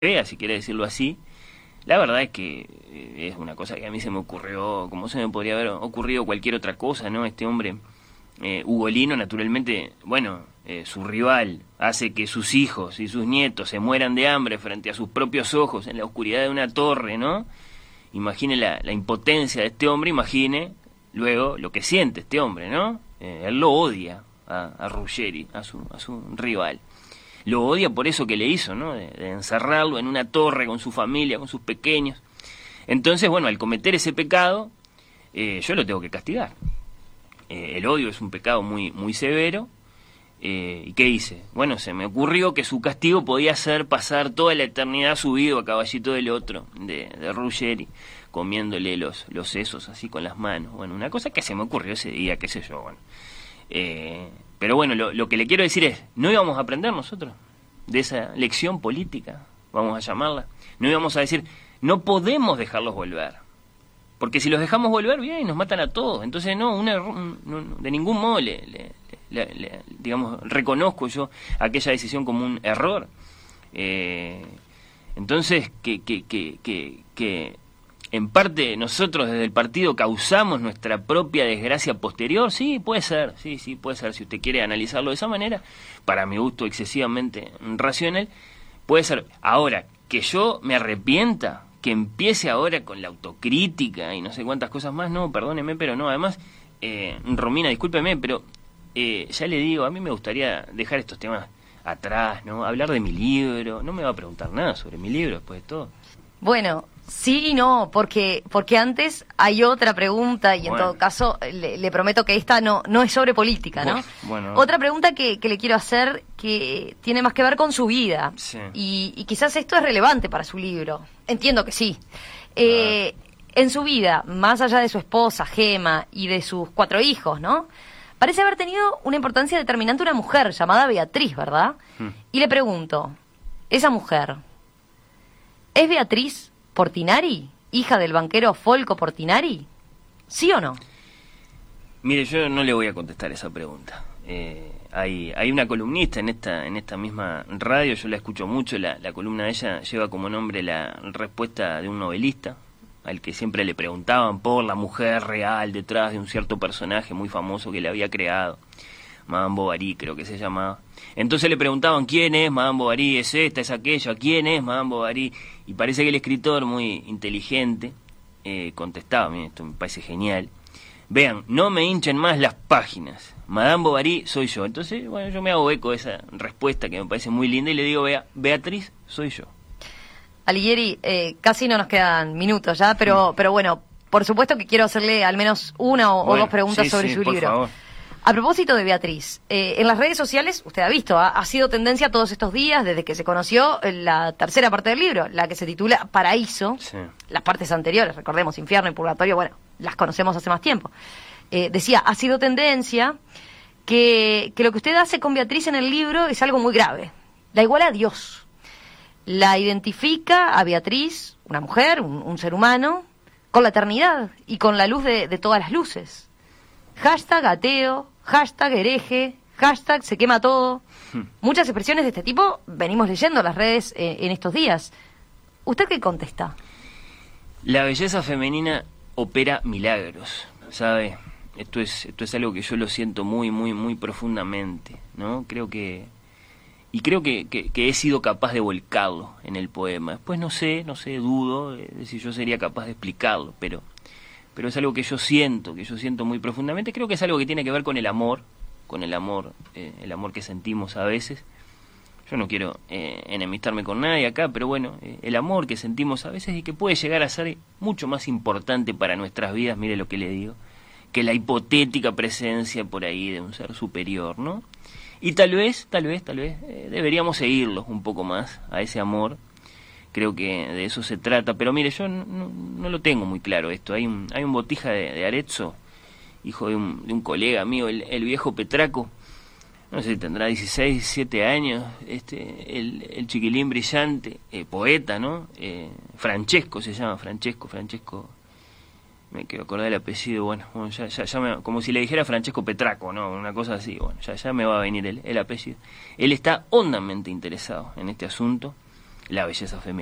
fea, si quiere decirlo así. La verdad es que es una cosa que a mí se me ocurrió, como se me podría haber ocurrido cualquier otra cosa, ¿no? Este hombre, Ugolino, naturalmente, bueno, su rival hace que sus hijos y sus nietos se mueran de hambre frente a sus propios ojos en la oscuridad de una torre, ¿no? Imagine la impotencia de este hombre, imagine luego lo que siente este hombre, ¿no? Él lo odia a Ruggeri, a su rival. Lo odia por eso que le hizo, ¿no? De encerrarlo en una torre con su familia, con sus pequeños. Entonces, bueno, al cometer ese pecado, yo lo tengo que castigar. El odio es un pecado muy, muy severo. ¿Y qué hice? Bueno, se me ocurrió que su castigo podía ser pasar toda la eternidad subido a caballito del otro, de Ruggeri, comiéndole los sesos así con las manos. Bueno, una cosa que se me ocurrió ese día, qué sé yo, bueno. Pero bueno, lo que le quiero decir es, ¿no íbamos a aprender nosotros de esa lección política, vamos a llamarla? No íbamos a decir, no podemos dejarlos volver, porque si los dejamos volver, bien, nos matan a todos. Entonces, no, de ningún modo digamos, reconozco yo aquella decisión como un error. Entonces, que en parte nosotros desde el partido causamos nuestra propia desgracia posterior, sí, puede ser, sí, puede ser, si usted quiere analizarlo de esa manera, para mi gusto excesivamente racional, puede ser. Ahora, que yo me arrepienta, que empiece ahora con la autocrítica y no sé cuántas cosas más, no, perdóneme, pero no, además, Romina, discúlpeme, pero ya le digo, a mí me gustaría dejar estos temas atrás, ¿no? Hablar de mi libro, no me va a preguntar nada sobre mi libro después de todo. Bueno, sí y no, porque antes hay otra pregunta y en todo caso le prometo que esta no es sobre política, ¿no? Bueno. Otra pregunta que le quiero hacer que tiene más que ver con su vida, sí. y quizás esto es relevante para su libro. Entiendo que sí. En su vida, más allá de su esposa, Gema, y de sus 4 hijos, ¿no? Parece haber tenido una importancia determinante una mujer llamada Beatriz, ¿verdad? Y le pregunto, esa mujer, ¿es Beatriz Portinari, hija del banquero Folco Portinari? ¿Sí o no? Mire, yo no le voy a contestar esa pregunta. Hay una columnista en esta misma radio, yo la escucho mucho, la columna de ella lleva como nombre la respuesta de un novelista, al que siempre le preguntaban por la mujer real detrás de un cierto personaje muy famoso que le había creado, Madame Bovary creo que se llamaba. Entonces le preguntaban, ¿quién es Madame Bovary? ¿Es esta, es aquella? ¿Quién es Madame Bovary? Y parece que el escritor, muy inteligente, contestaba, miren, esto me parece genial, vean, no me hinchen más las páginas, Madame Bovary soy yo. Entonces, bueno, yo me hago eco de esa respuesta que me parece muy linda y le digo, Beatriz soy yo. Alighieri, casi no nos quedan minutos ya, pero bueno, por supuesto que quiero hacerle al menos una o 2 preguntas sobre su libro. Favor. A propósito de Beatriz, en las redes sociales, usted ha visto, ha sido tendencia todos estos días, desde que se conoció la tercera parte del libro, la que se titula Paraíso, sí. Las partes anteriores, recordemos, Infierno y Purgatorio, bueno, las conocemos hace más tiempo. Decía, ha sido tendencia que lo que usted hace con Beatriz en el libro es algo muy grave, la iguala a Dios. La identifica a Beatriz, una mujer, un ser humano, con la eternidad y con la luz de todas las luces. Hashtag ateo, hashtag hereje, hashtag se quema todo. Muchas expresiones de este tipo venimos leyendo en las redes en estos días. ¿Usted qué contesta? La belleza femenina opera milagros, ¿sabe? Esto es algo que yo lo siento muy, muy, muy profundamente, ¿no? Creo que he sido capaz de volcarlo en el poema. Después no sé, dudo de si yo sería capaz de explicarlo, pero es algo que yo siento muy profundamente. Creo que es algo que tiene que ver con el amor que sentimos a veces. Yo no quiero enemistarme con nadie acá, pero bueno, el amor que sentimos a veces y que puede llegar a ser mucho más importante para nuestras vidas, mire lo que le digo, que la hipotética presencia por ahí de un ser superior, ¿no? Y tal vez deberíamos seguirlos un poco más a ese amor. Creo que de eso se trata. Pero mire, yo no lo tengo muy claro esto. Hay un Botija de Arezzo, hijo de un colega mío, el viejo Petraco. No sé, tendrá 16, 17 años. El chiquilín brillante, poeta, ¿no? Francesco se llama, Francesco. Me quiero acordar del apellido, bueno como si le dijera Francesco Petraco, ¿no? Una cosa así, ya me va a venir el apellido. Él está hondamente interesado en este asunto. la belleza femenina.